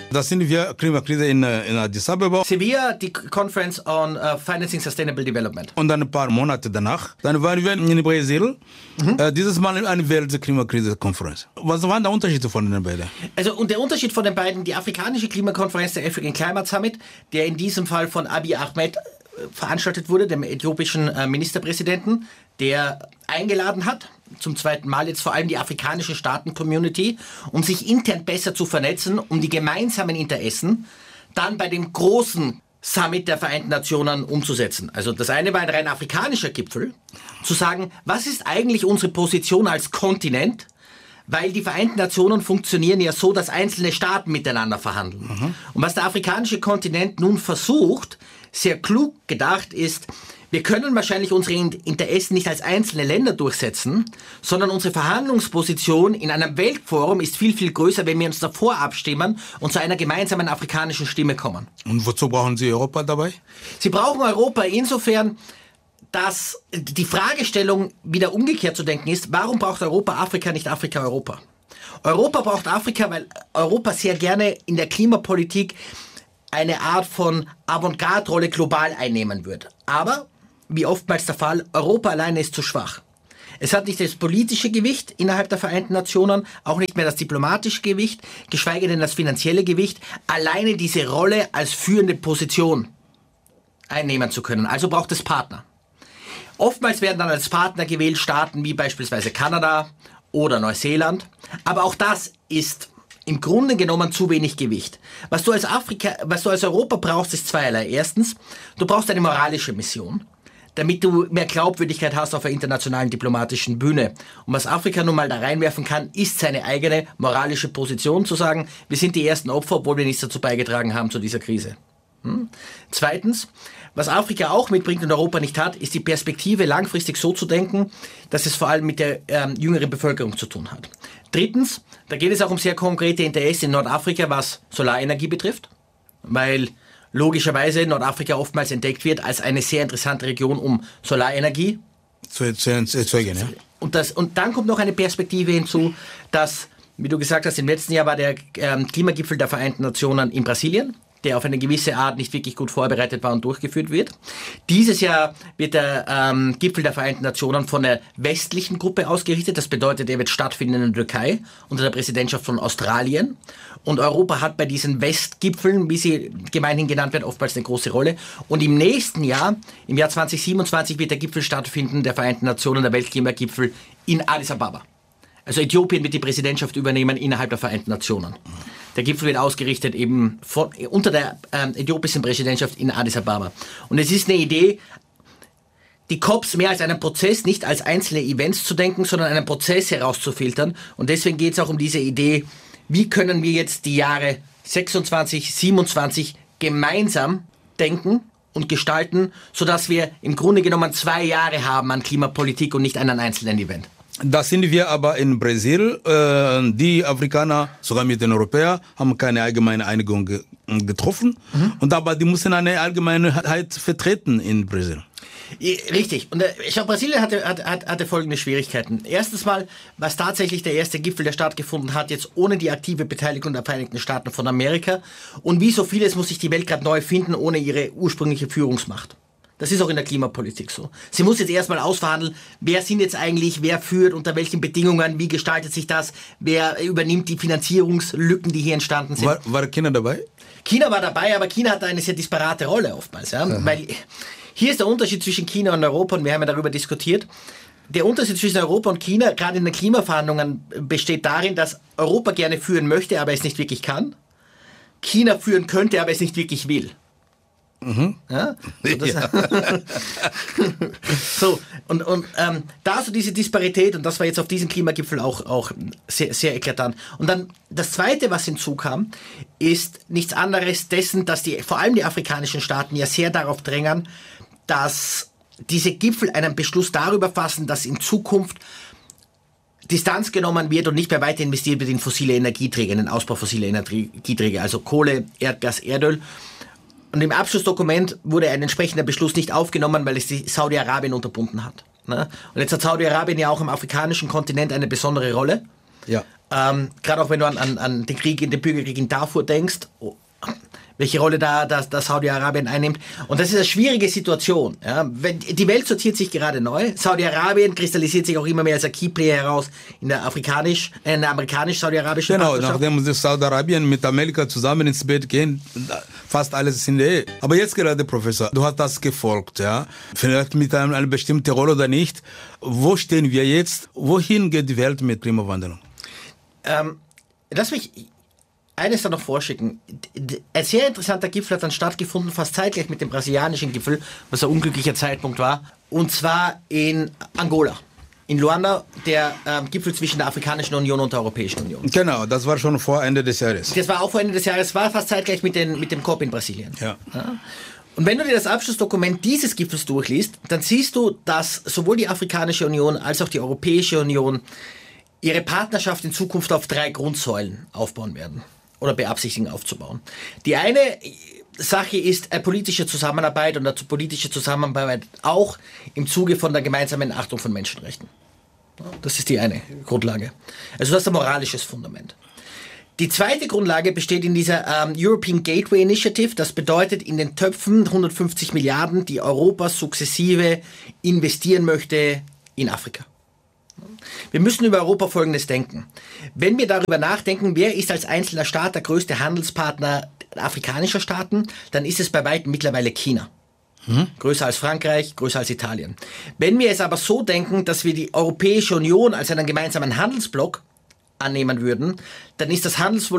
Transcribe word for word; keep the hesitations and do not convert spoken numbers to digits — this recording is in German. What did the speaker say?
Das sind wir Klimakrise in, in Addis Abeba. Sevilla, die Conference on uh, Financing Sustainable Development. Und dann ein paar Monate danach, dann waren wir in Brasilien, mhm. äh, dieses Mal eine Weltklimakrise-Konferenz. Was war der Unterschied von den beiden? Also und der Unterschied von den beiden, die afrikanische Klimakonferenz, der African Climate Summit, der in diesem Fall von Abiy Ahmed veranstaltet wurde, dem äthiopischen äh, Ministerpräsidenten, der eingeladen hat, zum zweiten Mal jetzt vor allem die afrikanische Staaten-Community, um sich intern besser zu vernetzen, um die gemeinsamen Interessen dann bei dem großen Summit der Vereinten Nationen umzusetzen. Also das eine war ein rein afrikanischer Gipfel, zu sagen, was ist eigentlich unsere Position als Kontinent, weil die Vereinten Nationen funktionieren ja so, dass einzelne Staaten miteinander verhandeln. Mhm. Und was der afrikanische Kontinent nun versucht, sehr klug gedacht ist, wir können wahrscheinlich unsere Interessen nicht als einzelne Länder durchsetzen, sondern unsere Verhandlungsposition in einem Weltforum ist viel, viel größer, wenn wir uns davor abstimmen und zu einer gemeinsamen afrikanischen Stimme kommen. Und wozu brauchen Sie Europa dabei? Sie brauchen Europa insofern, dass die Fragestellung wieder umgekehrt zu denken ist, warum braucht Europa Afrika, nicht Afrika Europa? Europa braucht Afrika, weil Europa sehr gerne in der Klimapolitik eine Art von Avantgarde-Rolle global einnehmen wird. Aber, wie oftmals der Fall, Europa alleine ist zu schwach. Es hat nicht das politische Gewicht innerhalb der Vereinten Nationen, auch nicht mehr das diplomatische Gewicht, geschweige denn das finanzielle Gewicht, alleine diese Rolle als führende Position einnehmen zu können. Also braucht es Partner. Oftmals werden dann als Partner gewählt Staaten wie beispielsweise Kanada oder Neuseeland. Aber auch das ist im Grunde genommen zu wenig Gewicht. Was du als Afrika, was du als Europa brauchst, ist zweierlei. Erstens, du brauchst eine moralische Mission, damit du mehr Glaubwürdigkeit hast auf der internationalen diplomatischen Bühne. Und was Afrika nun mal da reinwerfen kann, ist seine eigene moralische Position, zu sagen, wir sind die ersten Opfer, obwohl wir nichts dazu beigetragen haben zu dieser Krise. Hm? Zweitens, was Afrika auch mitbringt und Europa nicht hat, ist die Perspektive, langfristig so zu denken, dass es vor allem mit der ähm, jüngeren Bevölkerung zu tun hat. Drittens, da geht es auch um sehr konkrete Interessen in Nordafrika, was Solarenergie betrifft, weil logischerweise Nordafrika oftmals entdeckt wird als eine sehr interessante Region, um Solarenergie zu erzeugen. Ja. Und, das, und dann kommt noch eine Perspektive hinzu, dass, wie du gesagt hast, im letzten Jahr war der ähm, Klimagipfel der Vereinten Nationen in Brasilien, der auf eine gewisse Art nicht wirklich gut vorbereitet war und durchgeführt wird. Dieses Jahr wird der ähm, Gipfel der Vereinten Nationen von der westlichen Gruppe ausgerichtet. Das bedeutet, er wird stattfinden in der Türkei unter der Präsidentschaft von Australien. Und Europa hat bei diesen Westgipfeln, wie sie gemeinhin genannt werden, oftmals eine große Rolle. Und im nächsten Jahr, im Jahr zwanzig siebenundzwanzig, wird der Gipfel stattfinden, der Vereinten Nationen, der Weltklimagipfel in Addis Ababa. Also Äthiopien wird die Präsidentschaft übernehmen innerhalb der Vereinten Nationen. Der Gipfel wird ausgerichtet eben von, unter der ähm, äthiopischen Präsidentschaft in Addis Ababa. Und es ist eine Idee, die C O Ps mehr als einen Prozess, nicht als einzelne Events zu denken, sondern einen Prozess herauszufiltern. Und deswegen geht es auch um diese Idee, wie können wir jetzt die Jahre sechsundzwanzig, siebenundzwanzig gemeinsam denken und gestalten, sodass wir im Grunde genommen zwei Jahre haben an Klimapolitik und nicht einen einzelnen Event. Da sind wir aber in Brasilien. Äh, die Afrikaner, sogar mit den Europäern, haben keine allgemeine Einigung ge getroffen. Mhm. Und aber die müssen eine Allgemeinheit vertreten in Brasilien. Richtig. Und äh, ich glaube, Brasilien hatte, hatte, hatte folgende Schwierigkeiten. Erstens mal, was tatsächlich der erste Gipfel, der stattgefunden hat, jetzt ohne die aktive Beteiligung der Vereinigten Staaten von Amerika. Und wie so vieles muss sich die Welt gerade neu finden, ohne ihre ursprüngliche Führungsmacht. Das ist auch in der Klimapolitik so. Sie muss jetzt erstmal ausverhandeln, wer sind jetzt eigentlich, wer führt, unter welchen Bedingungen, wie gestaltet sich das, wer übernimmt die Finanzierungslücken, die hier entstanden sind. War, war China dabei? China war dabei, aber China hat eine sehr disparate Rolle oftmals. Ja? Weil hier ist der Unterschied zwischen China und Europa, und wir haben ja darüber diskutiert. Der Unterschied zwischen Europa und China, gerade in den Klimaverhandlungen, besteht darin, dass Europa gerne führen möchte, aber es nicht wirklich kann. China führen könnte, aber es nicht wirklich will. Mhm. Ja? So, das ja. so und, und ähm, da so diese Disparität, und das war jetzt auf diesem Klimagipfel auch, auch sehr, sehr eklatant. Und dann das Zweite, was hinzukam, ist nichts anderes dessen, dass die, vor allem die afrikanischen Staaten ja sehr darauf drängen, dass diese Gipfel einen Beschluss darüber fassen, dass in Zukunft Distanz genommen wird und nicht mehr weiter investiert wird in fossile Energieträger, in den Ausbau fossiler Energieträger, also Kohle, Erdgas, Erdöl. Und im Abschlussdokument wurde ein entsprechender Beschluss nicht aufgenommen, weil es die Saudi-Arabien unterbunden hat. Und jetzt hat Saudi-Arabien ja auch im afrikanischen Kontinent eine besondere Rolle. Ja. Ähm, Gerade auch wenn du an, an, an den Krieg, den Bürgerkrieg in Darfur denkst, oh, welche Rolle da, da, da Saudi-Arabien einnimmt. Und das ist eine schwierige Situation. Ja. Wenn, die Welt sortiert sich gerade neu. Saudi-Arabien kristallisiert sich auch immer mehr als ein Keyplayer heraus in der afrikanisch, äh, in der amerikanisch-saudi-arabischen Genau, Partnerschaft. nachdem Saudi-Arabien mit Amerika zusammen ins Bett gehen, fast alles ist in der Ehe. Aber jetzt gerade, Professor, du hast das gefolgt, ja? Vielleicht mit einer, einer bestimmten Rolle oder nicht. Wo stehen wir jetzt? Wohin geht die Welt mit Klimawandel? Ähm, lass mich eines da noch vorschicken. Ein sehr interessanter Gipfel hat dann stattgefunden, fast zeitgleich mit dem brasilianischen Gipfel, was ein unglücklicher Zeitpunkt war. Und zwar in Angola. In Luanda, der ähm, Gipfel zwischen der Afrikanischen Union und der Europäischen Union. Genau, das war schon vor Ende des Jahres. Das war auch vor Ende des Jahres, war fast zeitgleich mit, den, mit dem COP in Brasilien. Ja. Ja. Und wenn du dir das Abschlussdokument dieses Gipfels durchliest, dann siehst du, dass sowohl die Afrikanische Union als auch die Europäische Union ihre Partnerschaft in Zukunft auf drei Grundsäulen aufbauen werden oder beabsichtigen aufzubauen. Die eine Sache ist eine politische Zusammenarbeit und eine politische Zusammenarbeit auch im Zuge von der gemeinsamen Achtung von Menschenrechten. Das ist die eine Grundlage. Also das ist ein moralisches Fundament. Die zweite Grundlage besteht in dieser ähm, European Gateway Initiative. Das bedeutet in den Töpfen hundertfünfzig Milliarden, die Europa sukzessive investieren möchte in Afrika. Wir müssen über Europa Folgendes denken. Wenn wir darüber nachdenken, wer ist als einzelner Staat der größte Handelspartner afrikanischer Staaten, dann ist es bei weitem mittlerweile China. Hm? Größer als Frankreich, größer als Italien. Wenn wir es aber so denken, dass wir die Europäische Union als einen gemeinsamen Handelsblock annehmen würden, dann ist das Handelsvolumen